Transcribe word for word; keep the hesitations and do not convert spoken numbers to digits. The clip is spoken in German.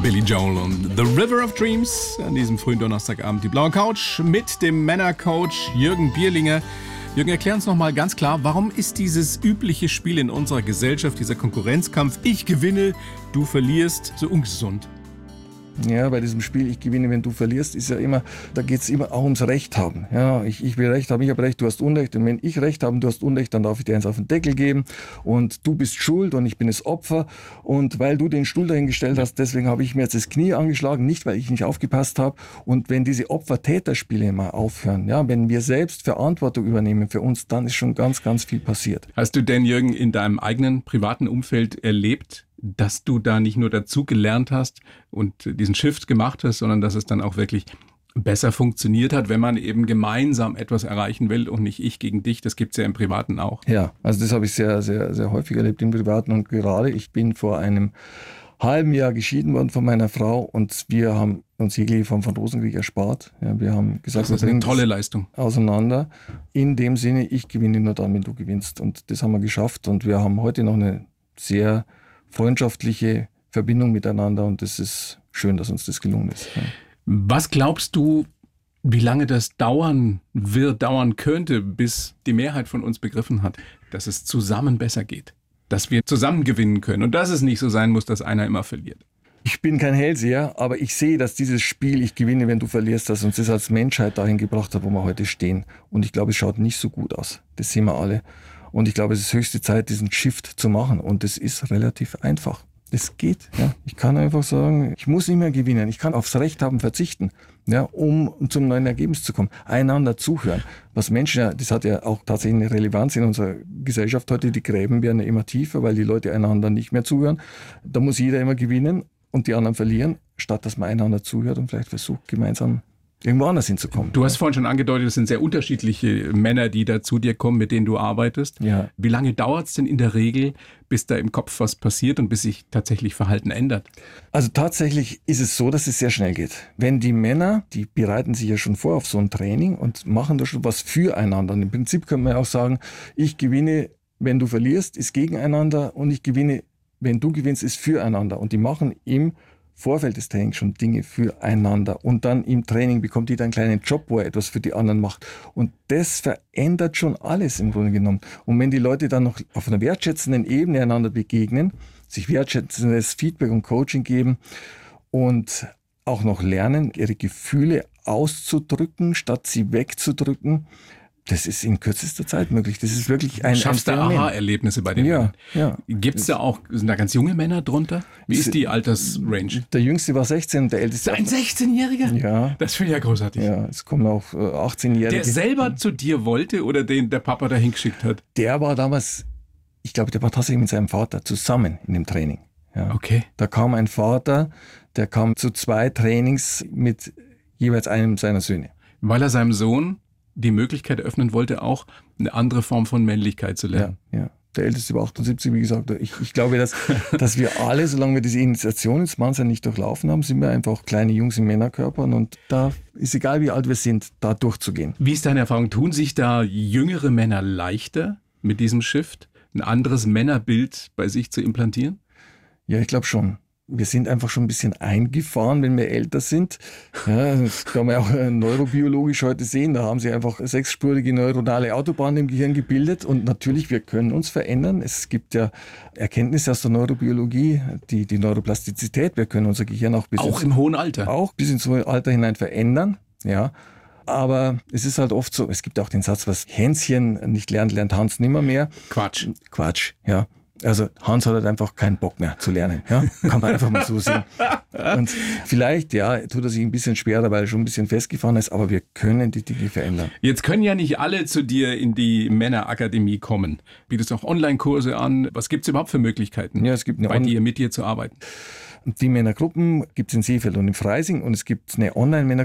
Billy Joel und The River of Dreams. An diesem frühen Donnerstagabend die blaue Couch mit dem Männercoach Jürgen Bierlinger. Jürgen, erklär uns noch mal ganz klar, warum ist dieses übliche Spiel in unserer Gesellschaft, dieser Konkurrenzkampf, ich gewinne, du verlierst, so ungesund? Ja, bei diesem Spiel, ich gewinne, wenn du verlierst, ist ja immer, da geht es immer auch ums Recht haben. Ja, ich, ich will Recht haben, ich habe Recht, du hast Unrecht. Und wenn ich Recht habe, du hast Unrecht, dann darf ich dir eins auf den Deckel geben. Und du bist schuld und ich bin das Opfer. Und weil du den Stuhl dahingestellt hast, deswegen habe ich mir jetzt das Knie angeschlagen, nicht weil ich nicht aufgepasst habe. Und wenn diese Opfer-Täter-Spiele mal aufhören, ja, wenn wir selbst Verantwortung übernehmen für uns, dann ist schon ganz, ganz viel passiert. Hast du denn, Jürgen, in deinem eigenen privaten Umfeld erlebt, dass du da nicht nur dazu gelernt hast und diesen Shift gemacht hast, sondern dass es dann auch wirklich besser funktioniert hat, wenn man eben gemeinsam etwas erreichen will und nicht ich gegen dich? Das gibt es ja im Privaten auch. Ja, also das habe ich sehr, sehr, sehr häufig erlebt im Privaten und gerade ich bin vor einem halben Jahr geschieden worden von meiner Frau und wir haben uns jegliche Form von Rosenkrieg erspart. Ja, wir haben gesagt, das ist eine tolle Leistung. Auseinander. In dem Sinne, ich gewinne nur dann, wenn du gewinnst. Und das haben wir geschafft und wir haben heute noch eine sehr freundschaftliche Verbindung miteinander und es ist schön, dass uns das gelungen ist. Ja. Was glaubst du, wie lange das dauern wird, dauern könnte, bis die Mehrheit von uns begriffen hat, dass es zusammen besser geht, dass wir zusammen gewinnen können und dass es nicht so sein muss, dass einer immer verliert? Ich bin kein Hellseher, aber ich sehe, dass dieses Spiel, ich gewinne, wenn du verlierst, dass uns das als Menschheit dahin gebracht hat, wo wir heute stehen. Und ich glaube, es schaut nicht so gut aus. Das sehen wir alle. Und ich glaube, es ist höchste Zeit, diesen Shift zu machen. Und es ist relativ einfach. Das geht. Ja. Ich kann einfach sagen, ich muss nicht mehr gewinnen. Ich kann aufs Recht haben verzichten, ja, um zum neuen Ergebnis zu kommen. Einander zuhören. Was Menschen, ja, das hat ja auch tatsächlich eine Relevanz in unserer Gesellschaft heute. Die Gräben werden ja immer tiefer, weil die Leute einander nicht mehr zuhören. Da muss jeder immer gewinnen und die anderen verlieren, statt dass man einander zuhört und vielleicht versucht, gemeinsam irgendwo anders hinzukommen. Du hast vorhin schon angedeutet, es sind sehr unterschiedliche Männer, die da zu dir kommen, mit denen du arbeitest. Ja. Wie lange dauert es denn in der Regel, bis da im Kopf was passiert und bis sich tatsächlich Verhalten ändert? Also tatsächlich ist es so, dass es sehr schnell geht. Wenn die Männer, die bereiten sich ja schon vor auf so ein Training und machen da schon was füreinander. Und im Prinzip kann man ja auch sagen, ich gewinne, wenn du verlierst, ist gegeneinander und ich gewinne, wenn du gewinnst, ist füreinander. Und die machen im Vorfeld des Trainings schon Dinge füreinander und dann im Training bekommt jeder einen kleinen Job, wo er etwas für die anderen macht und das verändert schon alles im Grunde genommen. Und wenn die Leute dann noch auf einer wertschätzenden Ebene einander begegnen, sich wertschätzendes Feedback und Coaching geben und auch noch lernen, ihre Gefühle auszudrücken, statt sie wegzudrücken, das ist in kürzester Zeit möglich. Das ist wirklich ein, du schaffst ein da Aha-Erlebnisse bei den ja, Männern. Ja. Gibt es da auch, sind da ganz junge Männer drunter? Wie ist die Altersrange? Der Jüngste war sechzehn und der Älteste... Ein sechzehnjähriger? Ja. Das finde ich ja großartig. Ja, es kommen auch achtzehnjährige. Der selber zu dir wollte oder den der Papa dahin geschickt hat? Der war damals, ich glaube, der war tatsächlich mit seinem Vater zusammen in dem Training. Ja. Okay. Da kam ein Vater, der kam zu zwei Trainings mit jeweils einem seiner Söhne. Weil er seinem Sohn die Möglichkeit eröffnen wollte, auch eine andere Form von Männlichkeit zu lernen. Ja, ja. Der Älteste war achtundsiebzig, wie gesagt. Ich, ich glaube, dass, dass wir alle, solange wir diese Initiation ins Mannsein nicht durchlaufen haben, sind wir einfach kleine Jungs in Männerkörpern und da ist egal, wie alt wir sind, da durchzugehen. Wie ist deine Erfahrung? Tun sich da jüngere Männer leichter mit diesem Shift, ein anderes Männerbild bei sich zu implantieren? Ja, ich glaube schon. Wir sind einfach schon ein bisschen eingefahren, wenn wir älter sind. Ja, das kann man auch neurobiologisch heute sehen. Da haben sie einfach sechsspurige neuronale Autobahnen im Gehirn gebildet. Und natürlich, wir können uns verändern. Es gibt ja Erkenntnisse aus der Neurobiologie, die, die Neuroplastizität. Wir können unser Gehirn auch bis, auch ins, im hohen Alter. Auch bis ins hohe Alter hinein verändern. Ja. Aber es ist halt oft so, es gibt auch den Satz, was Hänschen nicht lernt, lernt Hans nimmermehr. Quatsch. Quatsch, ja. Also Hans hat halt einfach keinen Bock mehr zu lernen. Ja? Kann man einfach mal so sehen. Und vielleicht, ja, tut er sich ein bisschen schwerer, weil er schon ein bisschen festgefahren ist, aber wir können die Dinge verändern. Jetzt können ja nicht alle zu dir in die Männerakademie kommen. Bietest auch Online-Kurse an. Was gibt es überhaupt für Möglichkeiten, ja, es gibt eine bei On- dir, mit dir zu arbeiten? Die Männergruppen gibt es in Seefeld und in Freising und es gibt eine Online-Männergruppe